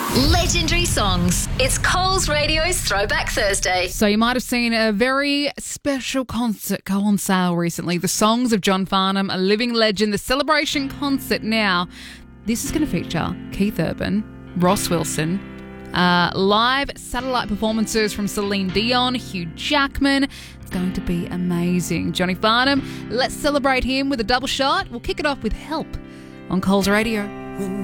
Legendary songs. It's Coles Radio's Throwback Thursday. So you might have seen a very special concert go on sale recently. The Songs of John Farnham, a living legend, the Celebration concert. Now, this is going to feature Keith Urban, Ross Wilson, live satellite performances from Celine Dion, Hugh Jackman. It's going to be amazing. Johnny Farnham, let's celebrate him with a double shot. We'll kick it off with Help on Coles Radio.